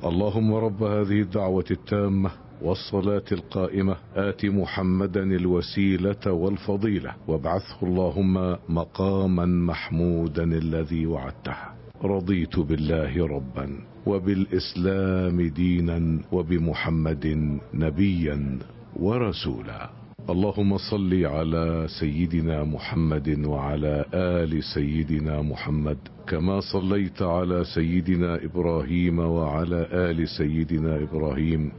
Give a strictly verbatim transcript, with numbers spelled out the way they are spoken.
اللهم رب هذه الدعوة التامة والصلاة القائمة آت محمدا الوسيلة والفضيلة وابعثه اللهم مقاما محمودا الذي وعدته. رضيت بالله ربا وبالإسلام دينا وبمحمد نبيا ورسولا. اللهم صل على سيدنا محمد وعلى آل سيدنا محمد كما صليت على سيدنا إبراهيم وعلى آل سيدنا إبراهيم